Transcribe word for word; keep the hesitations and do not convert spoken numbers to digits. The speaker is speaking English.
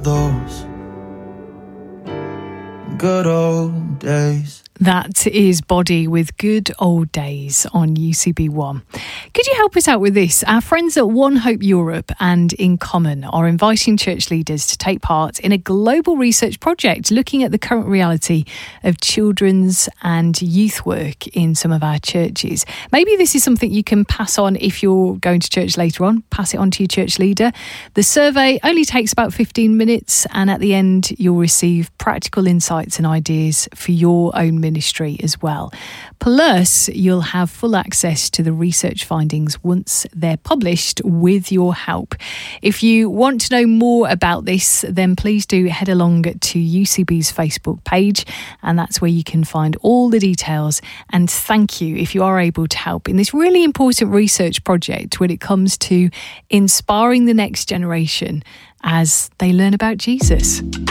those good old days. That is Body with Good Old Days on U C B one. Could you help us out with this? Our friends at One Hope Europe and In Common are inviting church leaders to take part in a global research project looking at the current reality of children's and youth work in some of our churches. Maybe this is something you can pass on if you're going to church later on. Pass it on to your church leader. The survey only takes about fifteen minutes, and at the end you'll receive practical insights and ideas for your own ministry as well. Plus, you'll have full access to the research findings once they're published with your help. If you want to know more about this, then please do head along to U C B's Facebook page, and that's where you can find all the details. And thank you if you are able to help in this really important research project when it comes to inspiring the next generation as they learn about Jesus.